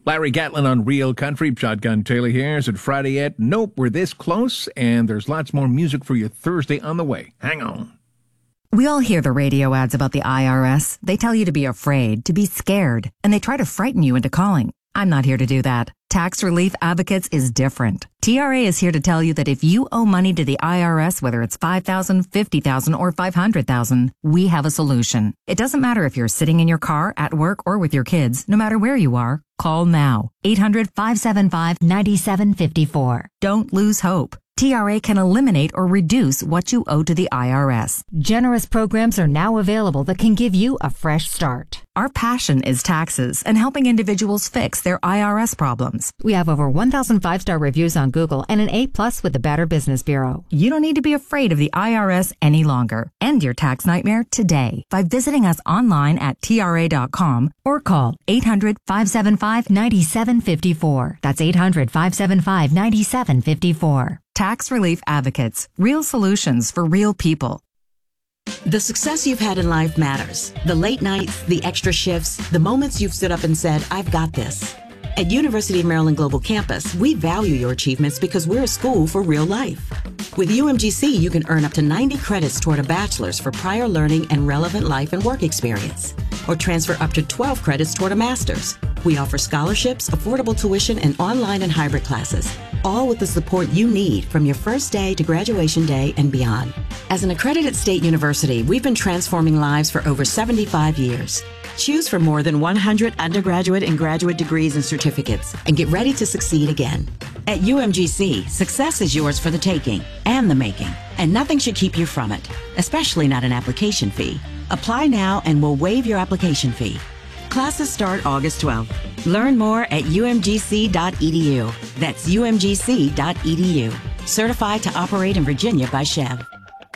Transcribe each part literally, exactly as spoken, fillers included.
Larry Gatlin on Real Country. Shotgun Taylor here. Is it Friday yet? Nope, we're this close, and there's lots more music for you Thursday on the way. Hang on. We all hear the radio ads about the I R S. They tell you to be afraid, to be scared, and they try to frighten you into calling. I'm not here to do that. Tax Relief Advocates is different. T R A is here to tell you that if you owe money to the I R S, whether it's five thousand dollars, fifty thousand dollars, or five hundred thousand dollars, we have a solution. It doesn't matter if you're sitting in your car, at work, or with your kids. No matter where you are, call now. eight hundred, five seven five, nine seven five four. Don't lose hope. T R A can eliminate or reduce what you owe to the I R S. Generous programs are now available that can give you a fresh start. Our passion is taxes and helping individuals fix their I R S problems. We have over one thousand five-star reviews on Google and an A plus with the Better Business Bureau. You don't need to be afraid of the I R S any longer. End your tax nightmare today by visiting us online at T R A dot com or call eight hundred, five seven five, nine seven five four. That's eight hundred, five seven five, nine seven five four. Tax Relief Advocates. Real solutions for real people. The success you've had in life matters. The late nights, the extra shifts, the moments you've stood up and said, I've got this. At University of Maryland Global Campus, we value your achievements because we're a school for real life. With U M G C, you can earn up to ninety credits toward a bachelor's for prior learning and relevant life and work experience, or transfer up to twelve credits toward a master's. We offer scholarships, affordable tuition, and online and hybrid classes, all with the support you need from your first day to graduation day and beyond. As an accredited state university, we've been transforming lives for over seventy-five years. Choose from more than one hundred undergraduate and graduate degrees and certificates, and get ready to succeed again. At U M G C, success is yours for the taking and the making, and nothing should keep you from it, especially not an application fee. Apply now and we'll waive your application fee. Classes start August twelfth. Learn more at U M G C dot E D U. That's U M G C dot E D U. Certified to operate in Virginia by Chev.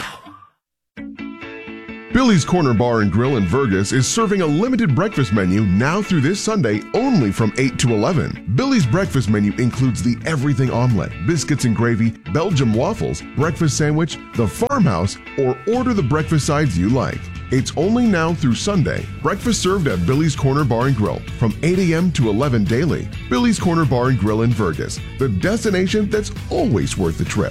Billy's Corner Bar and Grill in Vergas is serving a limited breakfast menu now through this Sunday only from eight to eleven. Billy's breakfast menu includes the everything omelet, biscuits and gravy, Belgian waffles, breakfast sandwich, the farmhouse, or order the breakfast sides you like. It's only now through Sunday. Breakfast served at Billy's Corner Bar and Grill from eight a.m. to eleven daily. Billy's Corner Bar and Grill in Vergas, the destination that's always worth the trip.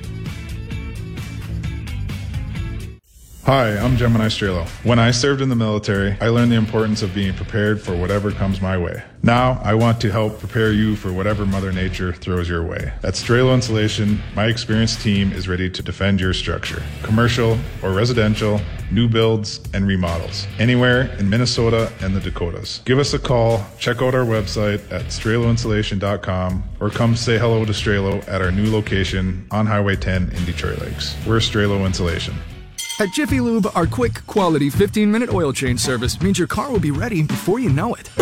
Hi, I'm Gemini Strelo. When I served in the military, I learned the importance of being prepared for whatever comes my way. Now, I want to help prepare you for whatever Mother Nature throws your way. At Strelo Insulation, my experienced team is ready to defend your structure. Commercial or residential, new builds and remodels, anywhere in Minnesota and the Dakotas. Give us a call, check out our website at strelo insulation dot com, or come say hello to Strelo at our new location on Highway ten in Detroit Lakes. We're Strelo Insulation. At Jiffy Lube, our quick, quality fifteen-minute oil change service means your car will be ready before you know it.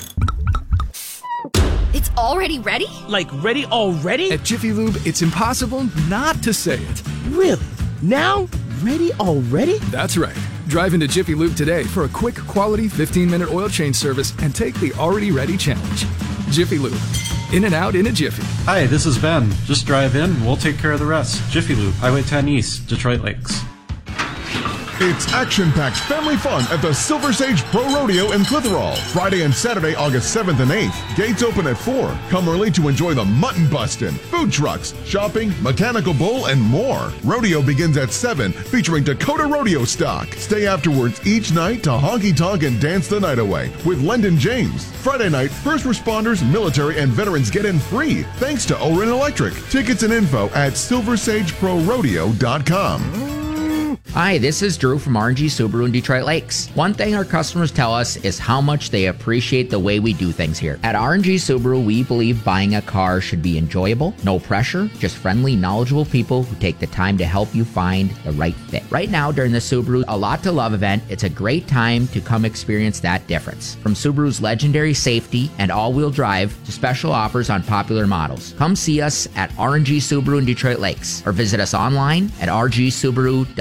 It's already ready? Like ready already? At Jiffy Lube, it's impossible not to say it. Really? Now? Ready already? That's right. Drive into Jiffy Lube today for a quick, quality fifteen-minute oil change service and take the already ready challenge. Jiffy Lube. In and out in a jiffy. Hi, this is Ben. Just drive in, we'll take care of the rest. Jiffy Lube, Highway ten East, Detroit Lakes. It's action-packed family fun at the Silver Sage Pro Rodeo in Clitheroe. Friday and Saturday, August seventh and eighth. Gates open at four. Come early to enjoy the mutton bustin', food trucks, shopping, mechanical bull, and more. Rodeo begins at seven, featuring Dakota Rodeo stock. Stay afterwards each night to honky-tonk and dance the night away with Lendon James. Friday night, first responders, military, and veterans get in free thanks to Orin Electric. Tickets and info at silver sage pro rodeo dot com. Hi, this is Drew from R and G Subaru in Detroit Lakes. One thing our customers tell us is how much they appreciate the way we do things here. At R and G Subaru, we believe buying a car should be enjoyable, no pressure, just friendly, knowledgeable people who take the time to help you find the right fit. Right now, during the Subaru A Lot to Love event, it's a great time to come experience that difference. From Subaru's legendary safety and all-wheel drive to special offers on popular models. Come see us at R and G Subaru in Detroit Lakes or visit us online at r g subaru dot com.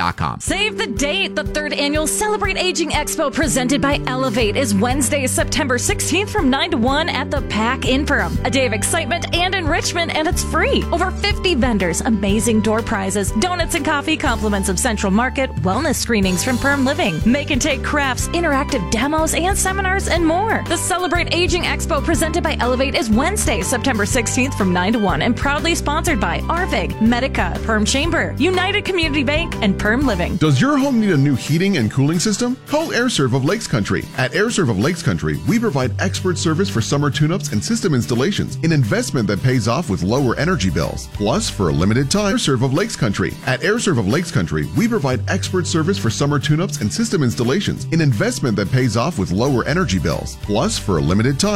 Save the date! The third annual Celebrate Aging Expo presented by Elevate is Wednesday, September sixteenth from nine to one at the Pack in Perham. A day of excitement and enrichment, and it's free. Over fifty vendors, amazing door prizes, donuts and coffee, compliments of Central Market, wellness screenings from Perm Living, make and take crafts, interactive demos and seminars, and more. The Celebrate Aging Expo presented by Elevate is Wednesday, September sixteenth from nine to one and proudly sponsored by Arvig, Medica, Perm Chamber, United Community Bank, and Perm Living. Does your home need a new heating and cooling system? Call AirServe of Lakes Country. At AirServe of Lakes Country, we provide expert service for summer tune-ups and system installations, an investment that pays off with lower energy bills. Plus, for a limited time, AirServe of Lakes Country. At AirServe of Lakes Country, we provide expert service for summer tune-ups and system installations, an investment that pays off with lower energy bills. Plus, for a limited time,